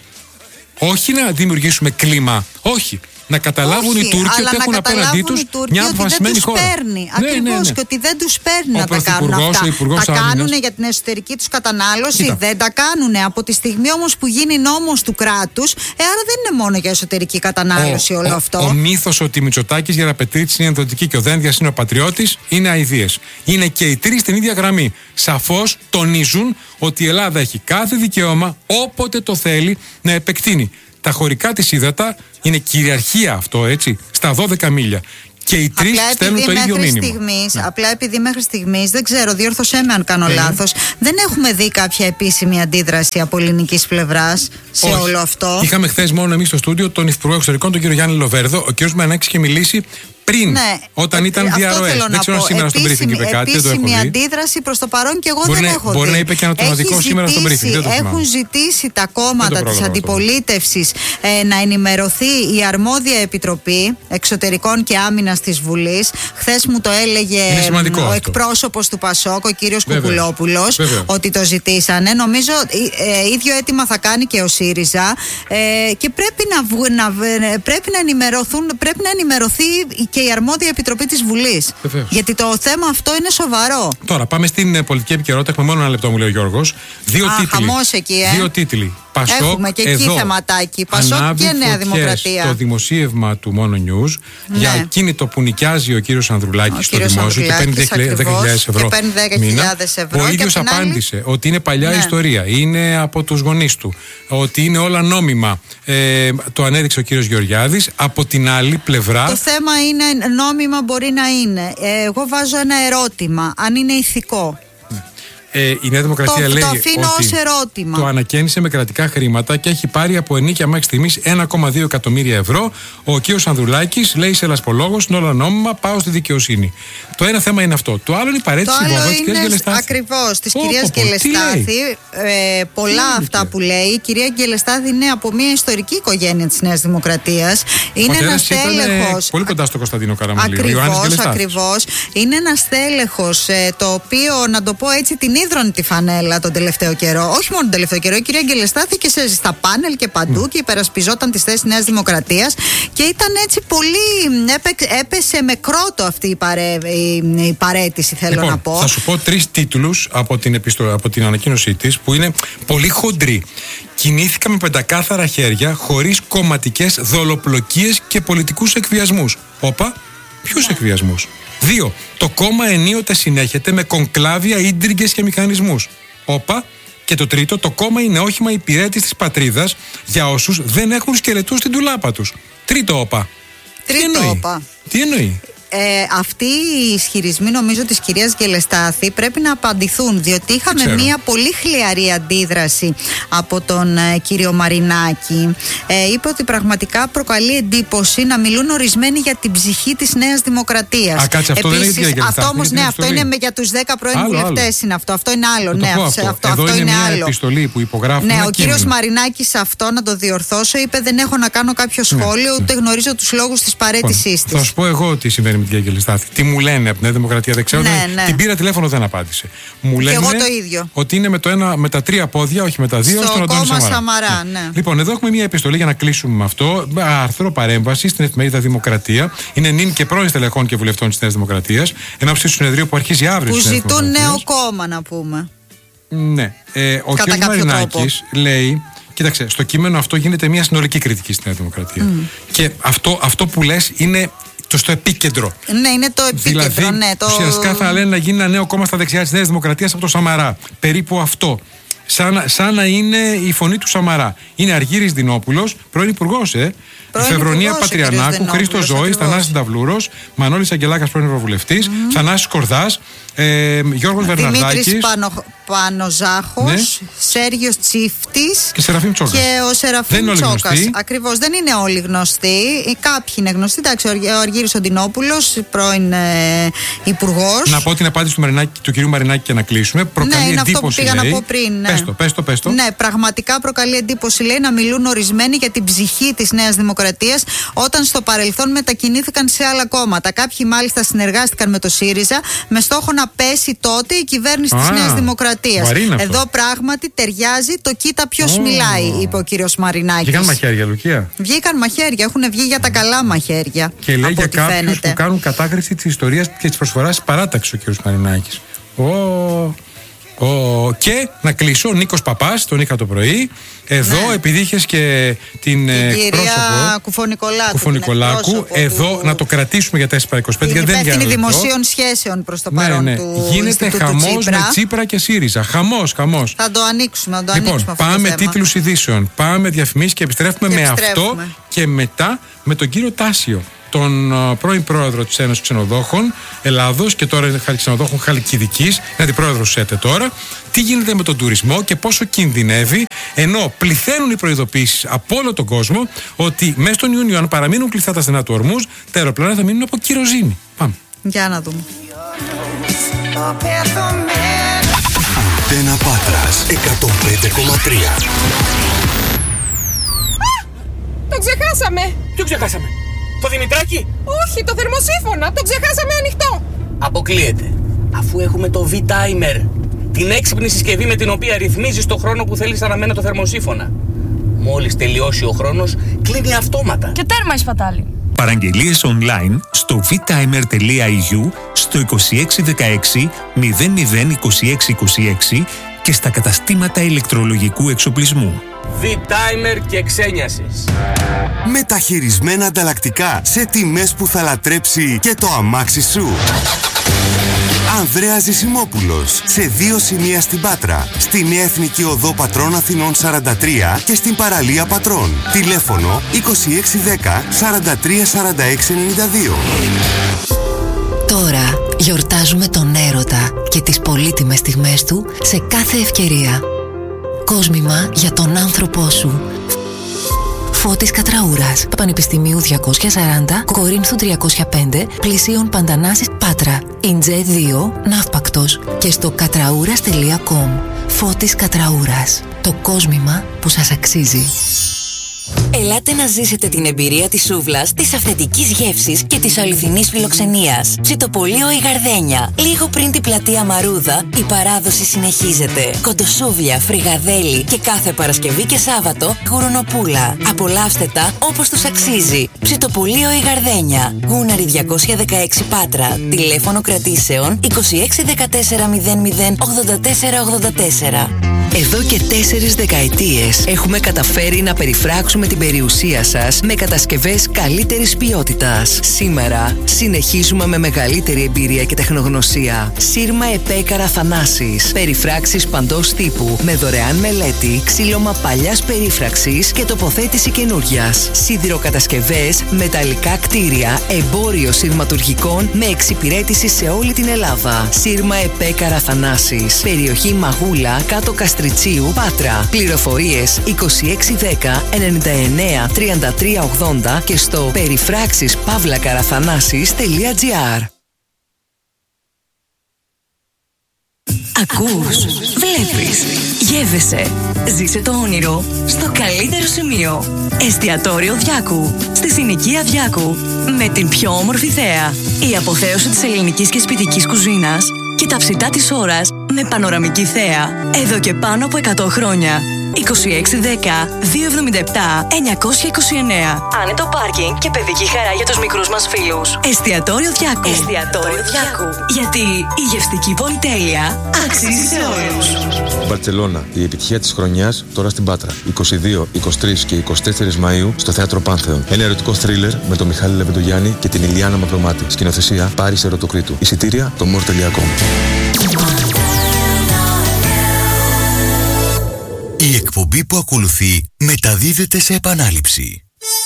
Όχι να δημιουργήσουμε κλίμα. Όχι. Να καταλάβουν Όχι, οι Τούρκοι ότι έχουν απέναντί τους μια αποφασισμένη χώρα. Παίρνει. Ακριβώς, ναι, ναι, ναι. Και ότι δεν τους παίρνει ο να τα κάνουν αυτά. Τα κάνουν για την εσωτερική τους κατανάλωση. Κοίτα. Δεν τα κάνουν. Από τη στιγμή όμως που γίνει νόμος του κράτους, ε, άρα δεν είναι μόνο για εσωτερική κατανάλωση ο, όλο ο, αυτό. Ο, ο μύθος ότι Μητσοτάκης για να πετρίξει είναι ενδοτική και ο Δένδιας είναι ο πατριώτης είναι αηδίες. Είναι και οι τρεις στην ίδια γραμμή. Σαφώς τονίζουν ότι η Ελλάδα έχει κάθε δικαίωμα όποτε το θέλει να επεκτείνει τα χωρικά της ύδατα. Είναι κυριαρχία αυτό, έτσι, στα δώδεκα μίλια. Και οι τρεις στέλνουν το ίδιο μήνυμα. Στιγμής, ναι. Απλά επειδή μέχρι στιγμής, δεν ξέρω, διόρθωσέ με αν κάνω mm. λάθος, δεν έχουμε δει κάποια επίσημη αντίδραση από ελληνικής πλευράς σε Όχι. όλο αυτό. Είχαμε χθες μόνο εμείς στο στούντιο τον Υπουργό Εξωτερικών, τον κύριο Γιάννη Λοβέρδο. Ο κύριος Μενάκης είχε μιλήσει πριν, ναι. όταν ε, ήταν διαρροές. Δεν ξέρω αν σήμερα στον briefing είπε κάτι. Επίσημη αντίδραση προς το παρόν και εγώ μπορεί δεν να, έχω μπορεί δει. να είπε και ανατοναδικό σήμερα στον briefing. Δεν το έχουν ζητήσει τα κόμματα της αντιπολίτευσης ε, να ενημερωθεί η αρμόδια επιτροπή εξωτερικών και άμυνας της Βουλής. Χθες μου το έλεγε ο εκπρόσωπος του Πασόκ, ο κύριος Κουκουλόπουλος, ότι το ζητήσανε. Νομίζω ε, ίδιο αίτημα θα κάνει και ο ΣΥΡΙΖΑ ε, και πρέπει να, να, πρέπει, να ενημερωθούν, πρέπει να ενημερωθεί και η αρμόδια επιτροπή της Βουλής. Βεβαίως. Γιατί το θέμα αυτό είναι σοβαρό. Τώρα πάμε στην πολιτική επικαιρότητα. Έχουμε μόνο ένα λεπτό, μου λέει ο Γιώργος. Δύο Α, τίτλοι. Χαμός εκεί, ε. Δύο τίτλοι. Πασόκ, έχουμε και εκεί εδώ, θεματάκι. Πασόκ και Νέα Δημοκρατία. Το δημοσίευμα του Mono News ναι. για κίνητο που νοικιάζει ο κύριος Ανδρουλάκης στο δημόσιο και παίρνει δέκα χιλιάδες ευρώ. Και παίρνει δέκα χιλιάδες ευρώ. Ο ίδιος απάντησε άλλη... ότι είναι παλιά ναι. ιστορία, είναι από τους γονείς του, ότι είναι όλα νόμιμα. Ε, το ανέδειξε ο κύριος Γεωργιάδης. Από την άλλη πλευρά. Το θέμα είναι νόμιμα, μπορεί να είναι. Ε, εγώ βάζω ένα ερώτημα, αν είναι ηθικό. Ε, η Νέα Δημοκρατία το, λέει το αφήνω ότι ως ερώτημα. Το ανακαίνισε με κρατικά χρήματα και έχει πάρει από ενίκια μέχρι στιγμής ένα κόμμα δύο εκατομμύρια ευρώ. Ο κ. Ανδρουλάκης λέει σε λασπολόγος, είναι όλα νόμιμα, πάω στη δικαιοσύνη. Το ένα θέμα είναι αυτό. Το άλλο είναι η παρέτηση βόμβα της κυρίας Γκελεστάθη. Ακριβώς, της κυρίας Γκελεστάθη. Ε, πολλά αυτά που λέει. Η κυρία Γκελεστάθη είναι από μια ιστορική οικογένεια της Νέας Δημοκρατίας. Είναι ένας τέλεχος. Πολύ κοντά στο Κωνσταντίνο Καραμανλή. Ακριβώς, ακριβώς. Είναι ένας τέλεχος ε, το οποίο, να το πω έτσι, την ίδρωνε τη φανέλα τον τελευταίο καιρό. Όχι μόνο τον τελευταίο καιρό, η κυρία Γκελεστάθη και σε, στα πάνελ και παντού mm. και υπερασπιζόταν τις θέσεις Νέας Δημοκρατίας και ήταν έτσι πολύ. Έπαι, έπεσε με κρότο αυτή η, παρέ, η, η παρέτηση, θέλω λοιπόν, να πω. Θα σου πω τρεις τίτλους από την, επιστο, από την ανακοίνωσή της που είναι πολύ χοντροί. Κινήθηκα με πεντακάθαρα χέρια, χωρίς κομματικές δολοπλοκίες και πολιτικούς εκβιασμούς. Όπα, ποιους εκβιασμούς? Δύο. Το κόμμα ενίοτε συνέχεται με κονκλάβια, ίντριγκες και μηχανισμούς. Όπα. Και το τρίτο. Το κόμμα είναι όχημα υπηρέτης της πατρίδας για όσους δεν έχουν σκελετούς στην τουλάπα τους. Τρίτο όπα. Τρίτο Τι εννοεί? όπα. Τι εννοεί? Ε, αυτοί οι ισχυρισμοί, νομίζω, της κυρίας Γκελεστάθη πρέπει να απαντηθούν, διότι είχαμε μια πολύ χλιαρή αντίδραση από τον ε, κύριο Μαρινάκη. Ε, είπε ότι πραγματικά προκαλεί εντύπωση να μιλούν ορισμένοι για την ψυχή της Νέας Δημοκρατίας. Α, κάτσε, αυτό Επίσης, δεν είναι για αυτό όμως, ναι, αυτό είναι για τους δέκα πρώην βουλευτές. Είναι αυτό. Αυτό είναι άλλο. Ναι, αυτό. αυτό, Εδώ αυτό είναι, είναι μια άλλο. επιστολή που υπογράφουν. Ναι, ο κύριος Μαρινάκης, αυτό να το διορθώσω, είπε: δεν έχω να κάνω κάποιο σχόλιο, ναι, ούτε ναι. γνωρίζω τους λόγους της παρέτησής της. Θα σου πω εγώ τι συμβαίνει με την κυρία Γκελεστάθη. Τι μου λένε από την Νέα Δημοκρατία, δεν ξέρω. Ναι, ναι. Την πήρα τηλέφωνο, δεν απάντησε. Μου λένε και εγώ το ίδιο. Ότι είναι με, το ένα, με τα τρία πόδια, όχι με τα δύο, στο στον Αντώνη Σαμαρά. Σαμαρά ναι. Ναι. Λοιπόν, εδώ έχουμε μια επιστολή για να κλείσουμε με αυτό. Άρθρο παρέμβαση στην εφημερίδα Δημοκρατία. Είναι νυν και πρώην στελεχών και βουλευτών τη Νέα Δημοκρατία. Εν ώψη του συνεδρίου που αρχίζει αύριο. Που ζητούν νέο κόμμα, να πούμε. Ναι. Ε, ο κ. Μαρινάκης λέει. Κοίταξε, στο κείμενο αυτό γίνεται μια συνολική κριτική στη Νέα Δημοκρατία. Mm. Και αυτό, αυτό που λες είναι το στο επίκεντρο. Ναι, είναι το επίκεντρο. Δηλαδή, ναι, το... ουσιαστικά θα λένε να γίνει ένα νέο κόμμα στα δεξιά της Νέας Δημοκρατίας από το Σαμαρά. Περίπου αυτό. Σαν, σαν να είναι η φωνή του Σαμαρά. Είναι Αργύρης Δινόπουλος, πρώην υπουργός, ε. Φεβρονία Πατριανάκου, Χρήστος Ζώης, Θανάσης Νταυλούρος, Μανώλης Αγγελάκας, πρώην ευρωβουλευτής, mm. Θανάσης Κορδάς, ε, Γιώργος Βερναρδάκης, Δημήτρης Πανο, Πανοζάχος, ναι. Σέργιος Τσίφτης και Σεραφείμ Τσόκας. Και ο Σεραφείμ Τσόκας. Ακριβώς, δεν είναι όλοι γνωστοί. Κάποιοι είναι γνωστοί. Εντάξει, ο Αργύρης Οντινόπουλος, πρώην ε, υπουργός. Να πω την απάντηση του, Μαρινάκη, του κυρίου Μαρινάκη και να κλείσουμε. Προκαλεί ναι, είναι εντύπωση. Αυτό που πήγα λέει, να πω πριν. Ναι. Πες το, πες το, πες το. Ναι, πραγματικά προκαλεί εντύπωση, λέει, να μιλούν ορισμένοι για την ψυχή της Νέας Δημοκρατίας όταν στο παρελθόν μετακινήθηκαν σε άλλα κόμματα. Κάποιοι μάλιστα συνεργάστηκαν με το ΣΥΡΙΖΑ με στόχο να πέσει τότε η κυβέρνηση της Νέας Δημοκρατίας. Εδώ πράγματι ταιριάζει το κοίτα ποιος oh. μιλάει, είπε ο κύριος Μαρινάκης. Βγήκαν μαχαίρια, Λουκία. Βγήκαν μαχαίρια, έχουν βγει για τα καλά μαχαίρια. Και λέει για κάποιους που κάνουν κατάκριση της ιστορίας και της προσφοράς της παράταξης ο κύριος Μαρινάκης. Oh. Oh. Και να κλείσω, ο Νίκος Παπάς, τον είχα το πρωί. Εδώ, ναι. επειδή είχες και την κυρία Κουφονικολάκου, Κουφονικολάκου εδώ του... να το κρατήσουμε για τέσσερα είκοσι πέντε. Είναι υπεύθυνη δημοσίων σχέσεων προς το παρόν, ναι, ναι. του γίνεται χαμός με Τσίπρα και ΣΥΡΙΖΑ. Χαμός, χαμός. Θα το ανοίξουμε, θα το λοιπόν, ανοίξουμε αυτό πάμε το θέμα. τίτλους ειδήσεων, πάμε διαφημίσεις και επιστρέφουμε και με επιστρέφουμε. αυτό και μετά με τον κύριο Τάσιο. τον πρώην πρόεδρο της Ένωσης Ξενοδόχων Ελλάδος και τώρα είναι ξενοδόχων Χαλκιδικής, είναι αντιπρόεδρος της ΕΤΕ τώρα. Τι γίνεται με τον τουρισμό και πόσο κινδυνεύει, ενώ πληθαίνουν οι προειδοποιήσεις από όλο τον κόσμο ότι μέσα στον Ιούνιο, αν παραμείνουν κλειστά τα στενά του ορμούς, τα αεροπλάνα θα μείνουν από κυροζήνη. Πάμε. Για να δούμε. Αντένα Πάτρας εκατόν πέντε κόμμα τρία. Το ξεχάσαμε! Ποιο ξεχάσαμε? Το Δημητράκι? Όχι, το θερμοσύφωνα! Το ξεχάσαμε ανοιχτό! Αποκλείεται. Αφού έχουμε το V-Timer, την έξυπνη συσκευή με την οποία ρυθμίζεις το χρόνο που θέλεις αναμένα το θερμοσύφωνα. Μόλις τελειώσει ο χρόνος, κλείνει αυτόματα. Και τέρμα η σπατάλη. Παραγγελίες online στο vtimer.eu, στο είκοσι έξι δεκαέξι μηδέν μηδέν είκοσι έξι είκοσι έξι και στα καταστήματα ηλεκτρολογικού εξοπλισμού. V-Timer και ξένιασης. Μεταχειρισμένα ανταλλακτικά σε τιμές που θα λατρέψει και το αμάξι σου. Ανδρέας Ζησιμόπουλος, σε δύο σημεία στην Πάτρα, στη Νέα Εθνική Οδό Πατρών Αθηνών σαράντα τρία και στην παραλία Πατρών. Τηλέφωνο είκοσι έξι δέκα σαράντα τρία σαράντα έξι ενενήντα δύο. Τώρα γιορτάζουμε τον έρωτα και τις πολύτιμες στιγμές του σε κάθε ευκαιρία. Κόσμημα για τον άνθρωπό σου. Φώτης Κατραούρας, Πανεπιστημίου διακόσια σαράντα, Κορίνθου τριακόσια πέντε, Πλησίων Παντανάσης, Πάτρα. Ιντζέ δύο, Ναύπακτος και στο κατραούρας τελεία κομ. Φώτης Κατραούρας. Το κόσμημα που σας αξίζει. Ελάτε να ζήσετε την εμπειρία της σούβλας, της αυθεντικής γεύσης και της αληθινής φιλοξενίας. Ψητοπολείο η Γαρδένια. Λίγο πριν την πλατεία Μαρούδα, η παράδοση συνεχίζεται. Κοντοσούβλια, φρυγαδέλι και κάθε Παρασκευή και Σάββατο γουρνοπούλα. Απολαύστε τα όπως τους αξίζει. Ψητοπολείο η Γαρδένια. Γούναρη διακόσια δεκαέξι Πάτρα. Τηλέφωνο κρατήσεων είκοσι έξι δεκατέσσερα μηδέν μηδέν ογδόντα τέσσερα ογδόντα τέσσερα. Εδώ και τέσσερις δεκαετίες έχουμε καταφέρει να περιφράξουμε την περιουσία σας με κατασκευές καλύτερης ποιότητας. Σήμερα συνεχίζουμε με μεγαλύτερη εμπειρία και τεχνογνωσία. Σύρμα Επέκαρα Θανάσης. Περιφράξεις παντός τύπου με δωρεάν μελέτη, ξύλωμα παλιάς περίφραξης και τοποθέτηση καινούριας. Σιδηροκατασκευές, μεταλλικά κτίρια, εμπόριο σειρματουργικών με εξυπηρέτηση σε όλη την Ελλάδα. Σύρμα Επέκαρα Θανάσης. Περιοχή Μαγούλα, κάτω Καστριτσίου, Πάτρα. Πληροφορίες είκοσι έξι δέκα ενενήντα εννέα τριάντα τρία ογδόντα και στο περιφράξεις παύλα καραθανάσης τελεία τζι άρ. Ακούς, βλέπεις, γεύεσαι. Ζήσε το όνειρο στο καλύτερο σημείο. Εστιατόριο Διάκου, στη συνοικία Διάκου. Με την πιο όμορφη θέα. Η αποθέωση της ελληνικής και σπιτικής κουζίνας και τα ψητά της ώρας με πανοραμική θέα. Εδώ και πάνω από εκατό χρόνια. είκοσι έξι δέκα διακόσια εβδομήντα επτά εννιακόσια είκοσι εννέα. Άνετο πάρκινγκ και παιδική χαρά για τους μικρούς μας φίλους. Εστιατόριο Διάκου. Εστιατόριο Διάκου. Γιατί η γευστική πολυτέλεια αξίζει σε όλους. Μπαρτσελώνα, η επιτυχία της χρονιάς τώρα στην Πάτρα. είκοσι δύο, είκοσι τρία και είκοσι τέσσερα Μαΐου στο Θέατρο Πάνθεον. Ένα ερωτικό θρίλερ με τον Μιχάλη Λεβεντογιάννη και την Ηλιάνα Μαυρομάτη. Σκηνοθεσία Πάρης Ερωτοκρίτου. Εισιτήρια το μορ τελεία κομ. Η εκπομπή που ακολουθεί μεταδίδεται σε επανάληψη.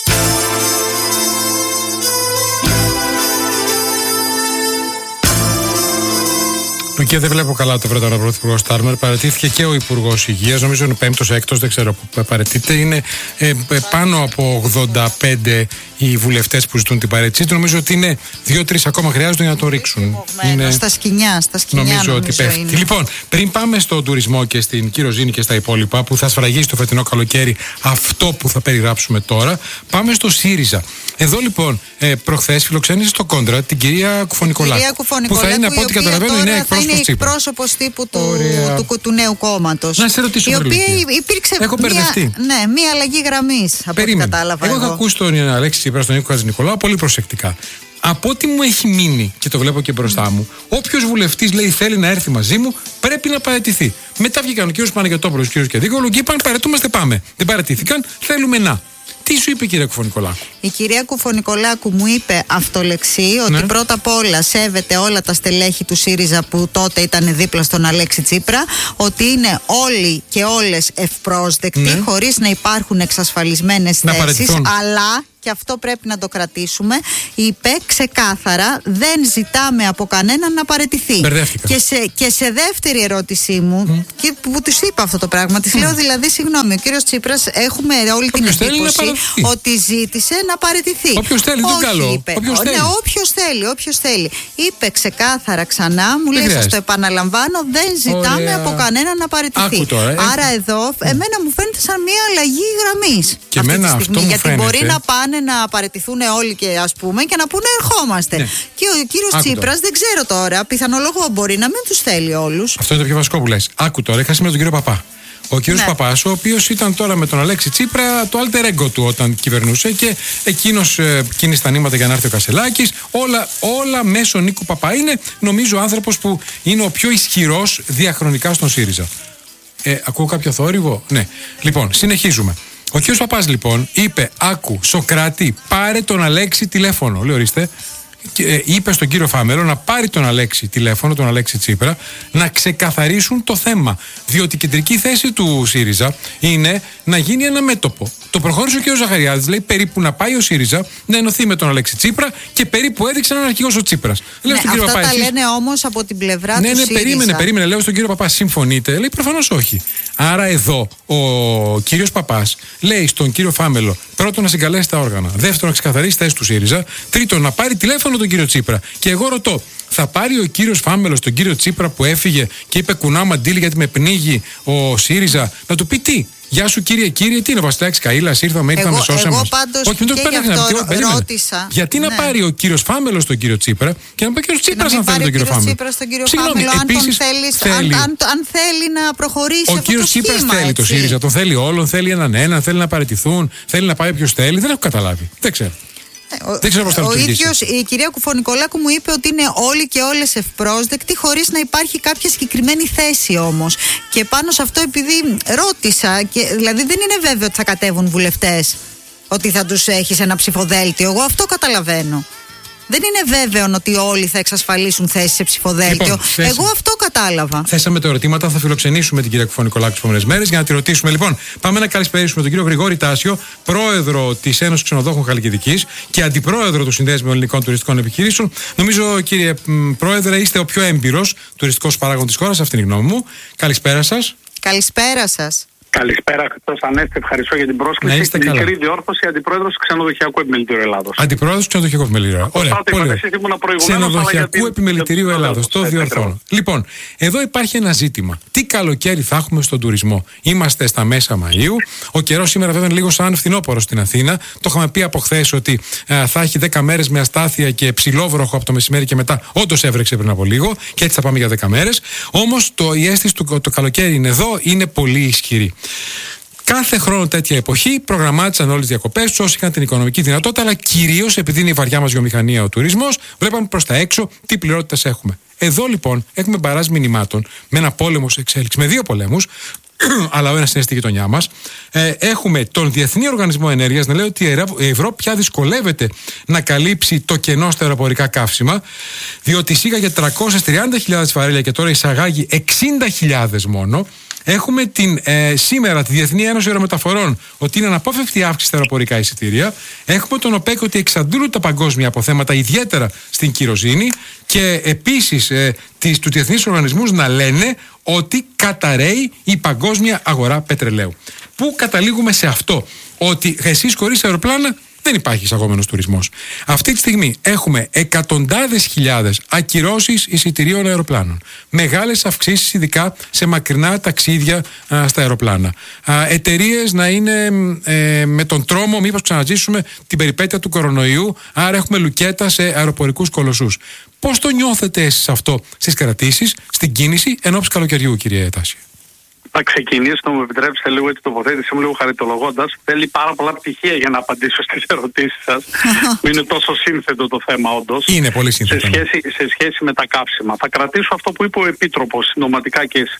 Λουκία, δεν βλέπω καλά το Βρετανό Πρωθυπουργό Στάρμερ. Παραιτήθηκε και ο Υπουργός Υγείας. Νομίζω είναι πέμπτος, έκτος, δεν ξέρω που παραιτείται. Είναι ε, πάνω από ογδόντα πέντε οι βουλευτές που ζητούν την παραίτησή του. Νομίζω ότι είναι δύο-τρεις ακόμα χρειάζονται για να το ρίξουν. Είναι... Στα σκοινιά, στα σκοινιά νομίζω, νομίζω ότι πέφτει. Είναι. Λοιπόν, πριν πάμε στον τουρισμό και στην κυροζήνη και στα υπόλοιπα που θα σφραγίσει το φετινό καλοκαίρι αυτό που θα περιγράψουμε τώρα, πάμε στο ΣΥΡΙΖΑ. Εδώ λοιπόν, ε, προχθές φιλοξένησε στο Κόντρα την κυρία Κουφονικολάκου. Που θα είναι, από ό,τι καταλαβαίνω, η νέα εκπρόσωπος τύπου. Εκπρόσωπος τύπου του, του, του, του νέου κόμματος. Να σε ρωτήσω, η οποία υπήρξε έχω μια, ναι, μια αλλαγή γραμμής από ό,τι κατάλαβα. Εγώ, εγώ έχω ακούσει τον Αλέξη Τσίπρα, τον Νίκο Χατζηνικολάου πολύ προσεκτικά. Από ό,τι μου έχει μείνει και το βλέπω και μπροστά mm. μου, όποιος βουλευτής λέει θέλει να έρθει μαζί μου, πρέπει να παραιτηθεί. Μετά βγήκαν ο κ. Παναγιωτόπουλος, ο κ. Κεδίκολου και είπαν παραιτούμαστε, πάμε. Δεν παραιτήθηκαν, θέλουμε να. Τι σου είπε η κυρία Κουφονικολάκου? Η κυρία Κουφονικολάκου μου είπε αυτολεξή ότι ναι. πρώτα απ' όλα σέβεται όλα τα στελέχη του ΣΥΡΙΖΑ που τότε ήταν δίπλα στον Αλέξη Τσίπρα, ότι είναι όλοι και όλες ευπρόσδεκτοι, ναι. χωρίς να υπάρχουν εξασφαλισμένες θέσεις, αλλά και αυτό πρέπει να το κρατήσουμε, είπε ξεκάθαρα, δεν ζητάμε από κανέναν να παραιτηθεί. Και σε, και σε δεύτερη ερώτησή μου, mm. και που του είπα αυτό το πράγμα, τη mm. λέω δηλαδή, συγγνώμη, ο κύριος Τσίπρας, έχουμε όλη την εντύπωση ότι ζήτησε να παραιτηθεί. Όποιος θέλει, δεν καλό. Είπε, όποιος θέλει. Ναι, όποιος θέλει, όποιος θέλει. Είπε ξεκάθαρα ξανά, μου λέει, σας το επαναλαμβάνω, δεν ζητάμε Ωραία. από κανέναν να παραιτηθεί. Τώρα, Άρα εδώ, εμένα μου φαίνεται σαν μια αλλαγή γραμμής. Και εμένα αυτό στιγμή, μου γιατί φαίνεται. μπορεί να πάνε να παραιτηθούν όλοι και ας πούμε και να πούνε ερχόμαστε. Ναι. Και ο κύριος Τσίπρας, δεν ξέρω τώρα, πιθανολογώ μπορεί να μην τους θέλει όλους. Αυτό είναι το πιο βασικό που λες. Άκου τώρα, είχα σήμερα τον κύριο Παπά. Ο κύριος ναι. Παπάς, ο οποίος ήταν τώρα με τον Αλέξη Τσίπρα το alter ego του όταν κυβερνούσε και εκείνος ε, κίνησε τα νήματα για να έρθει ο Κασελάκης. Όλα, όλα μέσω Νίκου Παπά. Είναι νομίζω ο άνθρωπος που είναι ο πιο ισχυρός διαχρονικά στον ΣΥΡΙΖΑ. Ε, ακούω κάποιο θόρυβο? Ναι. Λοιπόν, συνεχίζουμε. Ο κύριος Παπάς λοιπόν είπε, άκου Σοκράτη, πάρε τον Αλέξη τηλέφωνο. Λέει, ορίστε. Και, ε, είπε στον κύριο Φάμελο να πάρει τον Αλέξη τηλέφωνο, τον Αλέξη Τσίπρα, να ξεκαθαρίσουν το θέμα. Διότι η κεντρική θέση του ΣΥΡΙΖΑ είναι να γίνει ένα μέτωπο. Το προχώρησε ο κύριος Ζαχαριάδης, λέει περίπου να πάει ο ΣΥΡΙΖΑ να ενωθεί με τον Αλέξη Τσίπρα και περίπου έδειξε έναν αρχηγός ο Τσίπρας. Ναι, αυτά Παπά, τα εσείς... λένε όμως από την πλευρά ναι, του ναι, ΣΥΡΙΖΑ. Περίμενε, περίμενε. Λέω στον κύριο Παπά, συμφωνείτε? Λέει προφανώς όχι. Άρα εδώ ο κύριος Παπάς λέει στον κύριο Φάμελο, πρώτον να συγκαλέσει τα όργανα, δεύτερον να ξεκαθαρίσει θέση του ΣΥΡΙΖΑ, τρίτον να πάρει τηλέφωνο τον κύριο Τσίπρα. Και εγώ ρωτώ, θα πάρει ο κύριος Φάμελος τον κύριο Τσίπρα που έφυγε και είπε κουνάω μαντήλι γιατί με πνίγει ο ΣΥΡΙΖΑ, να του πει τι? Γεια σου κύριε, κύριε, τι είναι ο Βασιλάκης Καΐλας, ήρθαμε, ήρθαμε, εγώ, σώσαμε. Εγώ πάντως όχι, και γι' αυτό περίμενε. ρώτησα. Γιατί ναι. να πάρει ο κύριος Φάμελος τον κύριο Τσίπρα και να πάει ο κύριος Τσίπρας αν θέλει τον κύριο Φάμελο. Τσίπρας τον κύριο Φάμελο, αν, τον θέλει, θέλει. Αν, αν, αν θέλει να προχωρήσει ο αυτό κύριος το Τσίπρας σχήμα, θέλει το ΣΥΡΙΖΑ, τον θέλει όλον, θέλει έναν έναν, θέλει να παραιτηθούν, θέλει να πάει όποιος θέλει, δεν έχω καταλάβει. Δεν ξέρω. Ο, Δεν ξέρω πώς θα ο ίδιος, η κυρία Κουφωνικολάκου μου είπε ότι είναι όλοι και όλες ευπρόσδεκτοι χωρίς να υπάρχει κάποια συγκεκριμένη θέση όμως. Και πάνω σε αυτό επειδή ρώτησα, και, δηλαδή δεν είναι βέβαιο ότι θα κατέβουν βουλευτές, ότι θα τους έχεις ένα ψηφοδέλτιο. Εγώ αυτό καταλαβαίνω. Δεν είναι βέβαιο ότι όλοι θα εξασφαλίσουν θέση σε ψηφοδέλτιο. Λοιπόν, εγώ αυτό κατάλαβα. Θέσαμε τα ερωτήματα, θα φιλοξενήσουμε την κυρία Κουφωνικολάκου τις επόμενες μέρες για να τη ρωτήσουμε. Λοιπόν, πάμε να καλησπερίσουμε τον κύριο Γρηγόρη Τάσιο, πρόεδρο της Ένωσης Ξενοδόχων Χαλκιδικής και αντιπρόεδρο του Συνδέσμου Ελληνικών Τουριστικών Επιχειρήσεων. Νομίζω, κύριε Πρόεδρε, είστε ο πιο έμπειρος τουριστικός παράγων της χώρας, αυτή είναι η γνώμη μου. Καλησπέρα σας. Καλησπέρα σας. Καλησπέρα, Χριστός Ανέστη. Ευχαριστώ για την πρόσκληση. Στην μικρή διόρθωση, αντιπρόεδρος του Ξενοδοχειακού Επιμελητηρίου Ελλάδος. Αντιπρόεδρος του Ξενοδοχειακού Επιμελητηρίου. Ωραία. Ξενοδοχειακού Επιμελητηρίου Ελλάδος. Το διορθώνω. Λοιπόν, εδώ υπάρχει ένα ζήτημα. Τι καλοκαίρι θα έχουμε στον τουρισμό? Είμαστε στα μέσα Μαΐου. Ο καιρός σήμερα βέβαια είναι λίγο σαν φθινόπωρο στην Αθήνα. Το είχαμε πει από χθες ότι α, θα έχει δέκα μέρες με αστάθεια και ψηλόβροχο από το μεσημέρι και μετά. Όντως έβρεξε πριν από λίγο και έτσι θα πάμε για δέκα μέρες. Όμως η αίσθηση του το καλοκαίρι είναι εδώ, είναι πολύ ισχυρή. Κάθε χρόνο τέτοια εποχή προγραμμάτισαν όλες τις διακοπές τους όσοι είχαν την οικονομική δυνατότητα, αλλά κυρίως επειδή είναι η βαριά μας βιομηχανία ο τουρισμός, βλέπαμε προς τα έξω τι πληρότητες έχουμε. Εδώ λοιπόν έχουμε μπαράζ μηνυμάτων με ένα πόλεμο σε εξέλιξη, με δύο πολέμους, αλλά ο ένας είναι στη γειτονιά μας. Ε, έχουμε τον Διεθνή Οργανισμό Ενέργειας να λέει ότι η Ευρώπη πια δυσκολεύεται να καλύψει το κενό στα αεροπορικά καύσιμα, διότι εισήγαγε τριακόσιες τριάντα χιλιάδες βαρέλια και τώρα εισαγάγει εξήντα χιλιάδες μόνο. Έχουμε την, ε, σήμερα τη Διεθνή Ένωση Αερομεταφορών ότι είναι αναπόφευκτη αύξηση στα αεροπορικά εισιτήρια. Έχουμε τον ΟΠΕΚ ότι εξαντλούν τα παγκόσμια αποθέματα, ιδιαίτερα στην κυροζήνη. Και επίσης ε, τις, του Διεθνείς Οργανισμούς να λένε ότι καταρρέει η παγκόσμια αγορά πετρελαίου. Πού καταλήγουμε σε αυτό? Ότι εσείς χωρίς αεροπλάνα δεν υπάρχει εισαγόμενος τουρισμός. Αυτή τη στιγμή έχουμε εκατοντάδες χιλιάδες ακυρώσεις εισιτηρίων αεροπλάνων. Μεγάλες αυξήσεις ειδικά σε μακρινά ταξίδια α, στα αεροπλάνα. Εταιρείες να είναι ε, με τον τρόμο μήπως ξαναζήσουμε την περιπέτεια του κορονοϊού, άρα έχουμε λουκέτα σε αεροπορικούς κολοσσούς. Πώς το νιώθετε εσείς αυτό στις κρατήσεις, στην κίνηση ενόψει καλοκαιριού, κύριε Τάση? Θα ξεκινήσω, να μου επιτρέψετε λίγο την τοποθέτηση μου, λίγο χαριτολογώντας. Θέλει πάρα πολλά πτυχία για να απαντήσω στις ερωτήσεις σας. Είναι τόσο σύνθετο το θέμα, όντως. Είναι πολύ σύνθετο. Σε σχέση, σε σχέση με τα καύσιμα. Θα κρατήσω αυτό που είπε ο Επίτροπος Συντοματικάκης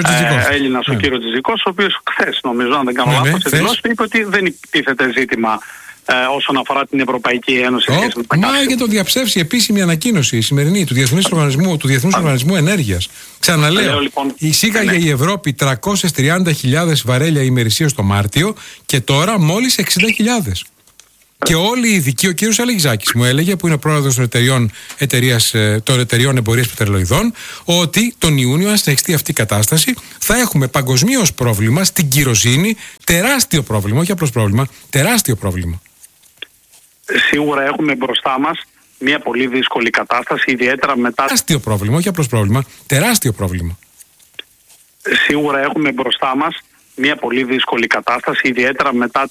ε, Έλληνας, ναι. ο κύριος Τζιζικός, ο οποίος χθες, νομίζω, αν δεν κάνω λάθος, ναι, ναι, δηλώσει, είπε ότι δεν υπήρχε ζήτημα Ε, όσον αφορά την Ευρωπαϊκή Ένωση. Oh, μα για το διαψεύσει επίσημη ανακοίνωση η σημερινή του Διεθνούς Οργανισμού, του Διεθνούς Οργανισμού Ενέργειας. Ξαναλέω, λοιπόν, εισήγαγε ναι. η Ευρώπη τριακόσιες τριάντα χιλιάδες βαρέλια ημερησίως το Μάρτιο και τώρα μόλις εξήντα χιλιάδες. Και όλοι οι ειδικοί, ο κύριος Αλεγιζάκης μου έλεγε, που είναι πρόεδρος των εταιριών, εταιρείας, των εταιριών εμπορίας πετρελοειδών, ότι τον Ιούνιο, αν συνεχιστεί αυτή η κατάσταση, θα έχουμε παγκοσμίως πρόβλημα στην κυροζήνη, τεράστιο πρόβλημα, όχι απλώς πρόβλημα, τεράστιο πρόβλημα. Σίγουρα έχουμε μπροστά μας μια πολύ δύσκολη κατάσταση, ιδιαίτερα μετά... Τεράστιο πρόβλημα, όχι απλώς πρόβλημα, τεράστιο πρόβλημα. Σίγουρα έχουμε μπροστά μας μια πολύ δύσκολη κατάσταση, ιδιαίτερα μετά